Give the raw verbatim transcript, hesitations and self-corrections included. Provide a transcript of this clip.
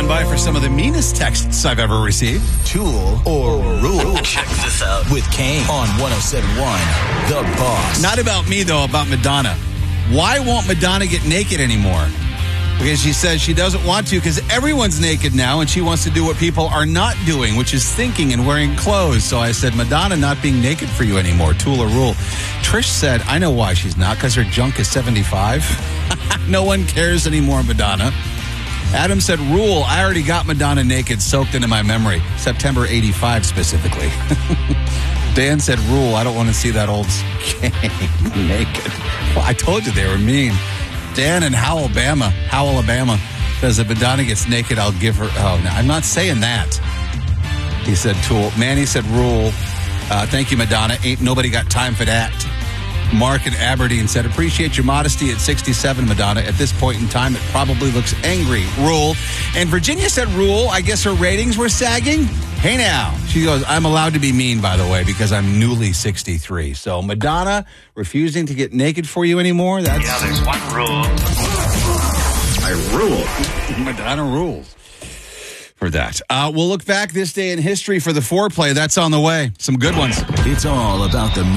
by for some of the meanest texts I've ever received. Tool or Rule. Check this out. With Kane on one oh seven point one, The Boss. Not about me, though, about Madonna. Why won't Madonna get naked anymore? Because she says she doesn't want to because everyone's naked now and she wants to do what people are not doing, which is thinking and wearing clothes. So I said, Madonna not being naked for you anymore, Tool or Rule. Trish said, I know why she's not, because her junk is seventy-five. No one cares anymore, Madonna. Adam said, Rule, I already got Madonna naked soaked into my memory. September eighty-five specifically. Dan said, Rule, I don't want to see that old Kane naked. Well, I told you they were mean. Dan in Howell, Alabama. Howell, Alabama. Says if Madonna gets naked, I'll give her... Oh, no, I'm not saying that. He said, Tool. Manny said, Rule. Uh, thank you, Madonna. Ain't nobody got time for that. Mark in Aberdeen said, appreciate your modesty at sixty-seven, Madonna. At this point in time, it probably looks angry. Rule. And Virginia said, Rule. I guess her ratings were sagging. Hey, now. She goes, I'm allowed to be mean, by the way, because I'm newly sixty-three. So Madonna refusing to get naked for you anymore? That's... Yeah, there's one rule. I rule. Madonna rules. For that. Uh, we'll look back this day in history for the foreplay. That's on the way. Some good ones. It's all about the